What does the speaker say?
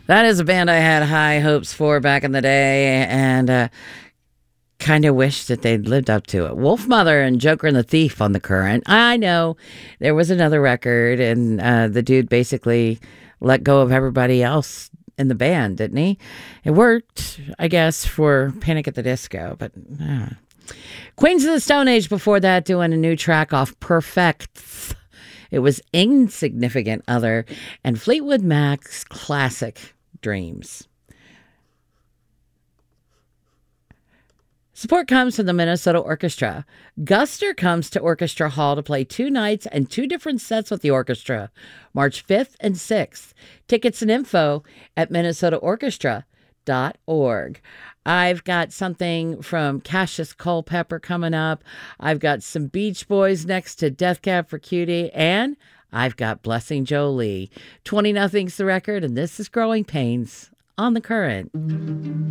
That is a band I had high hopes for back in the day, and kind of wish that they'd lived up to it. Wolfmother and Joker and the Thief on The Current. I know there was another record, and the dude basically let go of everybody else in the band, didn't he? It worked, I guess, for Panic at the Disco, but Queens of the Stone Age before that doing a new track off Perfect. It was Insignificant Other and Fleetwood Mac's classic Dreams. Support comes from the Minnesota Orchestra. Guster comes to Orchestra Hall to play 2 nights and 2 different sets with the orchestra, March 5th and 6th. Tickets and info at minnesotaorchestra.org. I've got something from Cassius Culpepper coming up. I've got some Beach Boys next to Death Cab for Cutie, and I've got Blessing Jolie. 20-0's the record, and this is Growing Pains on The Current.